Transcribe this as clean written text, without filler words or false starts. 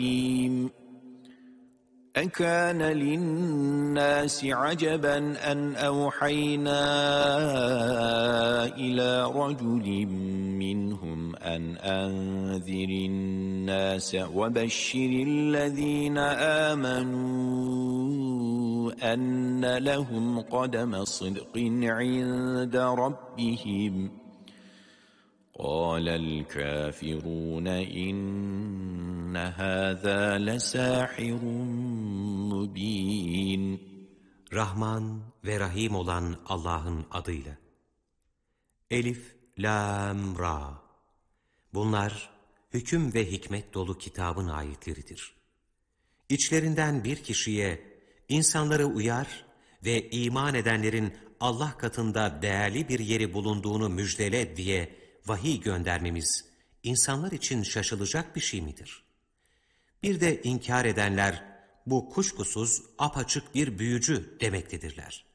أَكَانَ لِلنَّاسِ عَجَبًا أَنْ أَوْحَيْنَا إِلَى رَجُلٍ مِّنْهُمْ أَنْ أَنذِرِ النَّاسَ وَبَشِّرِ الَّذِينَ آمَنُوا أَنَّ لَهُمْ قَدَمَ صِدْقٍ عِندَ رَبِّهِمْ قَالَ الْكَافِرُونَ إِنَّ هَذَا لَسَاحِرٌ مُبِينٌ. Rahman ve Rahim olan Allah'ın adıyla. Elif, Lam, Ra. Bunlar hüküm ve hikmet dolu kitabın ayetleridir. İçlerinden bir kişiye insanları uyar ve iman edenlerin Allah katında değerli bir yeri bulunduğunu müjdele diye vahiy göndermemiz insanlar için şaşılacak bir şey midir? Bir de inkar edenler bu kuşkusuz apaçık bir büyücü demektedirler.